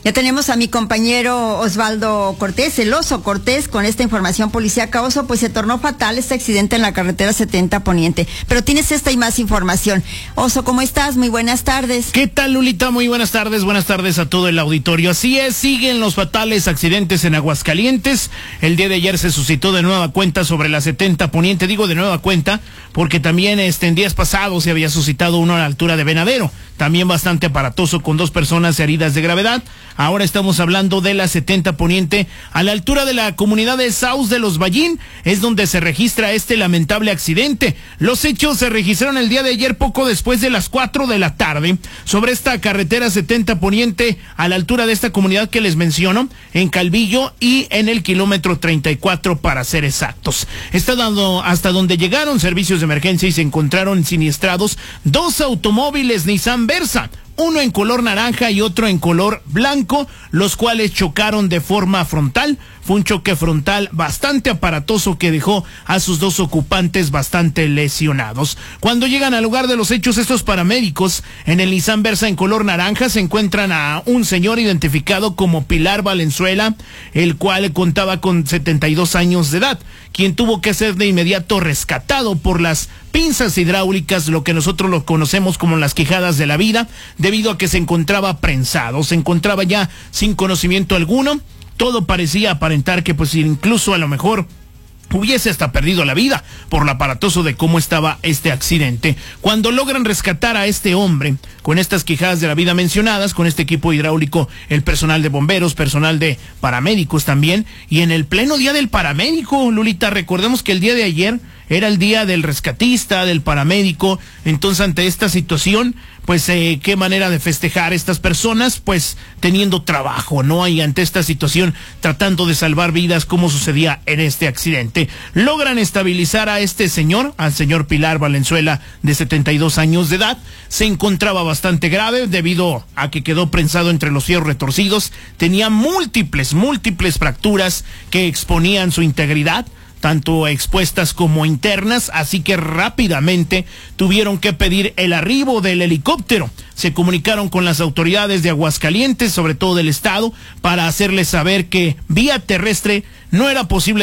Ya tenemos a mi compañero Osvaldo Cortés, el Oso Cortés, con esta información policíaca. Oso, pues se tornó fatal este accidente en la carretera 70 Poniente. Pero tienes esta y más información. Oso, ¿cómo estás? Muy buenas tardes. ¿Qué tal, Lulita? Muy buenas tardes a todo el auditorio. Así es, siguen los fatales accidentes en Aguascalientes. El día de ayer se suscitó de nueva cuenta sobre la 70 Poniente. Digo de nueva cuenta porque también en días pasados se había suscitado uno a la altura de Venadero. También bastante aparatoso, con 2 personas heridas de gravedad. Ahora estamos hablando de la 70 Poniente, a la altura de la comunidad de Saus de los Ballín, es donde se registra este lamentable accidente. Los hechos se registraron el día de ayer, poco después de las 4 de la tarde, sobre esta carretera 70 Poniente, a la altura de esta comunidad que les menciono, en Calvillo y en el kilómetro 34 para ser exactos. Está dando hasta donde llegaron servicios de emergencia y se encontraron siniestrados 2 automóviles Nissan Versa, uno en color naranja y otro en color blanco, los cuales chocaron de forma frontal. Fue un choque frontal bastante aparatoso que dejó a sus 2 ocupantes bastante lesionados. Cuando llegan al lugar de los hechos, estos paramédicos en el Nissan Versa en color naranja se encuentran a un señor identificado como Pilar Valenzuela, el cual contaba con 72 años de edad, quien tuvo que ser de inmediato rescatado por las pinzas hidráulicas, lo que nosotros lo conocemos como las quijadas de la vida, debido a que se encontraba prensado, se encontraba ya sin conocimiento alguno. Todo parecía aparentar que pues incluso a lo mejor hubiese hasta perdido la vida por lo aparatoso de cómo estaba este accidente. Cuando logran rescatar a este hombre con estas quijadas de la vida mencionadas, con este equipo hidráulico, el personal de bomberos, personal de paramédicos también, y en el pleno día del paramédico, Lulita, recordemos que el día de ayer era el día del rescatista, del paramédico. Entonces, ante esta situación, pues qué manera de festejar estas personas, pues teniendo trabajo, ¿no? Y ante esta situación, tratando de salvar vidas, como sucedía en este accidente. Logran estabilizar a este señor, al señor Pilar Valenzuela, de 72 años de edad. Se encontraba bastante grave debido a que quedó prensado entre los fierros retorcidos. Tenía múltiples fracturas que exponían su integridad, tanto expuestas como internas, así que rápidamente tuvieron que pedir el arribo del helicóptero. Se comunicaron con las autoridades de Aguascalientes, sobre todo del estado, para hacerles saber que vía terrestre no era posible